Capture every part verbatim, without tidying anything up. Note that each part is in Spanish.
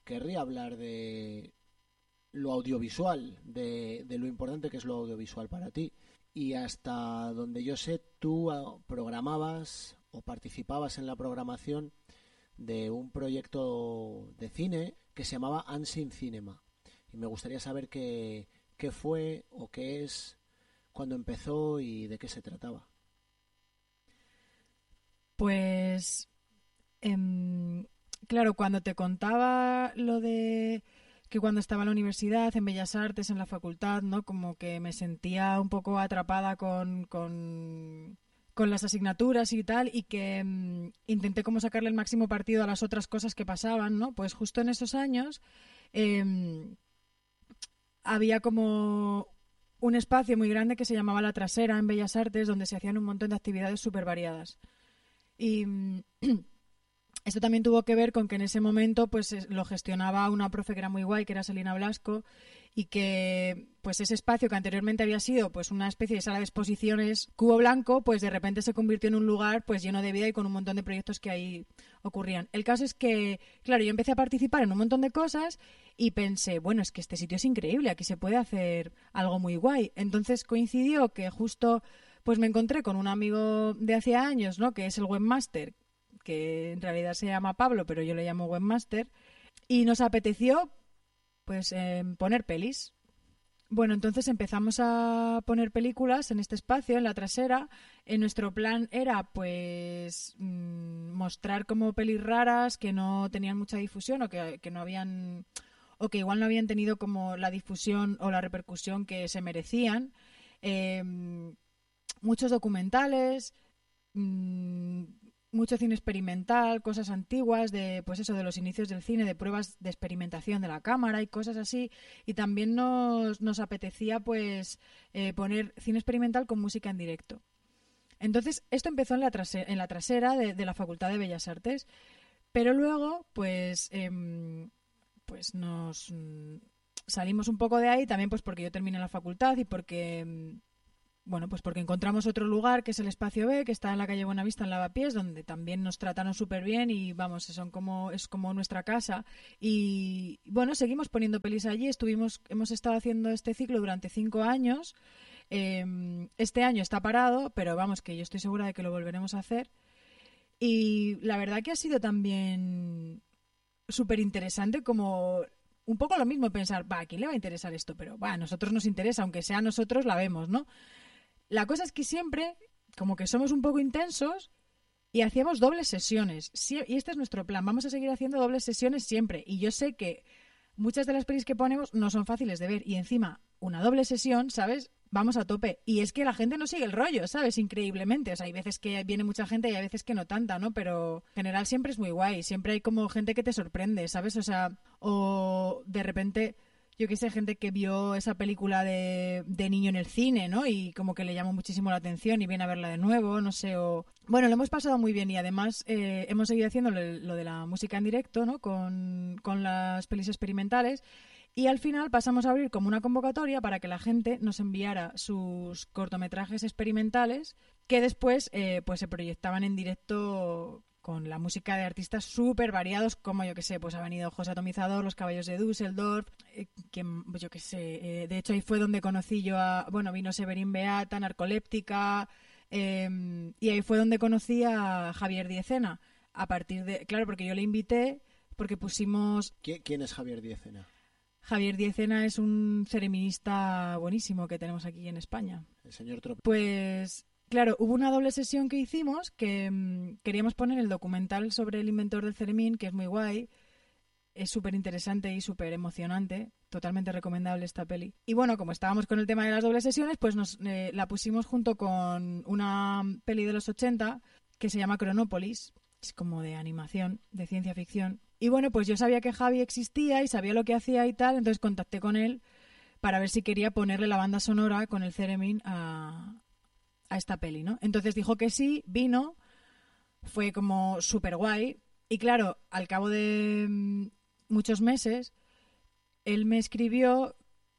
querría hablar de lo audiovisual, de, de lo importante que es lo audiovisual para ti. Y hasta donde yo sé, tú programabas o participabas en la programación de un proyecto de cine que se llamaba Unseen Cinema. Y me gustaría saber qué, qué fue o qué es, cuándo empezó y de qué se trataba. Pues, em, claro, cuando te contaba lo de que cuando estaba en la universidad, en Bellas Artes, en la facultad, ¿no? Como que me sentía un poco atrapada con, con, con las asignaturas y tal, y que mm, intenté como sacarle el máximo partido a las otras cosas que pasaban, ¿no? Pues justo en esos años em, había como un espacio muy grande que se llamaba La Trasera en Bellas Artes, donde se hacían un montón de actividades súper variadas. Y mm, esto también tuvo que ver con que en ese momento pues lo gestionaba una profe que era muy guay, que era Selina Blasco, y que pues ese espacio que anteriormente había sido pues una especie de sala de exposiciones cubo blanco, pues de repente se convirtió en un lugar pues lleno de vida y con un montón de proyectos que ahí ocurrían. El caso es que, claro, yo empecé a participar en un montón de cosas y pensé, bueno, es que este sitio es increíble, aquí se puede hacer algo muy guay. Entonces coincidió que justo pues me encontré con un amigo de hace años, ¿no? Que es el webmaster, que en realidad se llama Pablo, pero yo le llamo webmaster, y nos apeteció pues eh, poner pelis. Bueno, entonces empezamos a poner películas en este espacio, en la trasera. En nuestro plan era, pues, mmm, mostrar como pelis raras que no tenían mucha difusión o que, que no habían, o que igual no habían tenido como la difusión o la repercusión que se merecían. Eh, muchos documentales, mmm, mucho cine experimental, cosas antiguas de, pues eso, de los inicios del cine, de pruebas de experimentación de la cámara y cosas así. Y también nos, nos apetecía, pues, eh, poner cine experimental con música en directo. Entonces, esto empezó en la trasera, en la trasera de, de la Facultad de Bellas Artes, pero luego, pues, eh, pues nos mm, salimos un poco de ahí, también pues porque yo terminé la facultad y porque mm, bueno, pues porque encontramos otro lugar que es el Espacio B, que está en la calle Buenavista, en Lavapiés, donde también nos trataron súper bien y vamos, son como, es como nuestra casa. Y bueno, seguimos poniendo pelis allí, estuvimos, hemos estado haciendo este ciclo durante cinco años. Eh, este año está parado, pero vamos, que yo estoy segura de que lo volveremos a hacer. Y la verdad que ha sido también súper interesante como un poco lo mismo pensar, va, ¿a quién le va a interesar esto? Pero va, a nosotros nos interesa, aunque sea a nosotros la vemos, ¿no? La cosa es que siempre, como que somos un poco intensos y hacíamos dobles sesiones. Sí, y este es nuestro plan. Vamos a seguir haciendo dobles sesiones siempre. Y yo sé que muchas de las pelis que ponemos no son fáciles de ver. Y encima, una doble sesión, ¿sabes? Vamos a tope. Y es que la gente no sigue el rollo, ¿sabes? Increíblemente. O sea, hay veces que viene mucha gente y hay veces que no tanta, ¿no? Pero en general siempre es muy guay. Siempre hay como gente que te sorprende, ¿sabes? O sea, o de repente yo que sé, gente que vio esa película de, de niño en el cine, ¿no? Y como que le llamó muchísimo la atención y viene a verla de nuevo, no sé, o... Bueno, lo hemos pasado muy bien y además eh, hemos seguido haciendo lo, lo de la música en directo, ¿no? Con, con las pelis experimentales y al final pasamos a abrir como una convocatoria para que la gente nos enviara sus cortometrajes experimentales que después eh, pues se proyectaban en directo con la música de artistas súper variados, como yo que sé, pues ha venido José Atomizador, Los Caballos de Düsseldorf, eh, que yo que sé, eh, de hecho ahí fue donde conocí yo a, bueno, vino Severín Beata, Narcoléptica, eh, y ahí fue donde conocí a Javier Diezena, a partir de, claro, porque yo le invité, porque pusimos... ¿Quién es Javier Diezena? Javier Diezena es un cereminista buenísimo que tenemos aquí en España. El señor Trop. Pues... Claro, hubo una doble sesión que hicimos que mmm, queríamos poner el documental sobre el inventor del Ceremín, que es muy guay, es súper interesante y súper emocionante, totalmente recomendable esta peli. Y bueno, como estábamos con el tema de las dobles sesiones, pues nos eh, la pusimos junto con una peli de los ochenta que se llama Cronópolis, es como de animación, de ciencia ficción. Y bueno, pues yo sabía que Javi existía y sabía lo que hacía y tal, entonces contacté con él para ver si quería ponerle la banda sonora con el Ceremín a... a esta peli, ¿no? Entonces dijo que sí, vino, fue como súper guay. Y claro, al cabo de mmm, muchos meses, él me escribió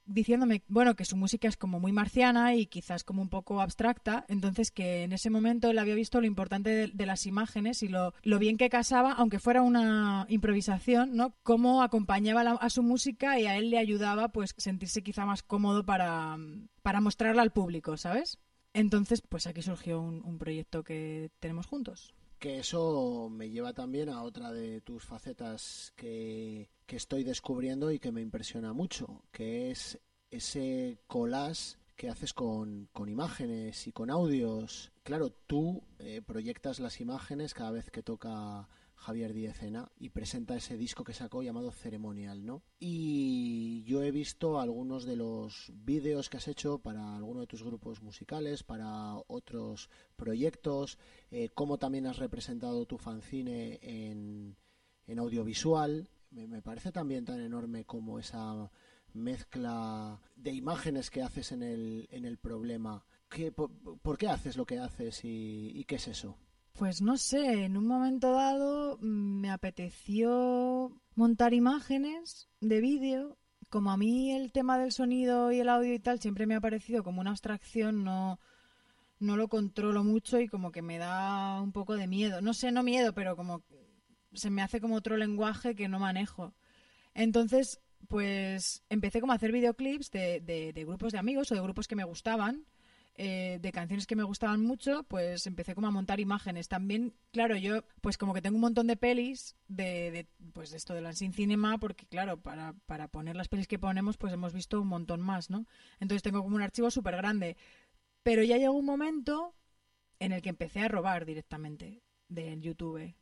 diciéndome, bueno, que su música es como muy marciana y quizás como un poco abstracta, entonces que en ese momento él había visto lo importante de, de las imágenes y lo, lo bien que casaba, aunque fuera una improvisación, ¿no? Cómo acompañaba la, a su música y a él le ayudaba pues sentirse quizá más cómodo para, para mostrarla al público, ¿sabes? Entonces, pues aquí surgió un, un proyecto que tenemos juntos. Que eso me lleva también a otra de tus facetas que, que estoy descubriendo y que me impresiona mucho, que es ese collage que haces con, con imágenes y con audios. Claro, tú eh, proyectas las imágenes cada vez que toca Javier Diezena y presenta ese disco que sacó llamado Ceremonial, ¿no? Y yo he visto algunos de los vídeos que has hecho para alguno de tus grupos musicales, para otros proyectos, eh, cómo también has representado tu fanzine en, en audiovisual. Me, me parece también tan enorme como esa mezcla de imágenes que haces en el, en el problema. ¿Qué, por, ¿Por qué haces lo que haces y, y qué es eso? Pues no sé, en un momento dado me apeteció montar imágenes de vídeo. Como a mí el tema del sonido y el audio y tal siempre me ha parecido como una abstracción, no, no lo controlo mucho y como que me da un poco de miedo. No sé, no miedo, pero como se me hace como otro lenguaje que no manejo. Entonces, pues empecé como a hacer videoclips de, de, de grupos de amigos o de grupos que me gustaban. Eh, de canciones que me gustaban mucho, pues empecé como a montar imágenes. También, claro, yo pues como que tengo un montón de pelis de, de pues de esto de Lansing Cinema, porque claro, para, para poner las pelis que ponemos, pues hemos visto un montón más, ¿no? Entonces tengo como un archivo súper grande. Pero ya llegó un momento en el que empecé a robar directamente del YouTube.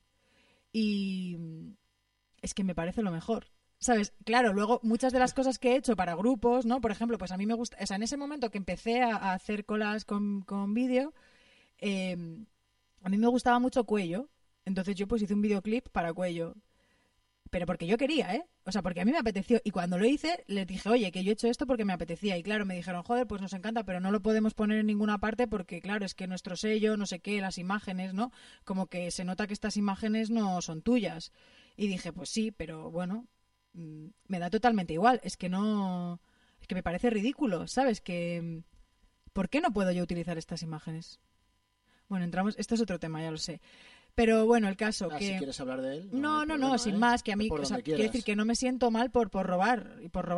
Y es que me parece lo mejor. ¿Sabes? Claro, luego muchas de las cosas que he hecho para grupos, ¿no? Por ejemplo, pues a mí me gusta, o sea, en ese momento que empecé a, a hacer colas con, con vídeo, eh, a mí me gustaba mucho Cuello, entonces yo pues hice un videoclip para Cuello, pero porque yo quería, ¿eh? O sea, porque a mí me apeteció, y cuando lo hice, les dije, oye, que yo he hecho esto porque me apetecía, y claro, me dijeron, joder, pues nos encanta, pero no lo podemos poner en ninguna parte porque, claro, es que nuestro sello, no sé qué, las imágenes, ¿no? Como que se nota que estas imágenes no son tuyas. Y dije, pues sí, pero bueno, me da totalmente igual, es que no, es que me parece ridículo, ¿sabes? Que ¿por qué no puedo yo utilizar estas imágenes? Bueno, entramos, esto es otro tema, ya lo sé. Pero bueno, el caso ah, que... si quieres hablar de él. No, no, no, no, no sin ¿eh? más, que a mí, Por o sea, donde quiero quieras. decir que no me siento mal por, por robar, y por robar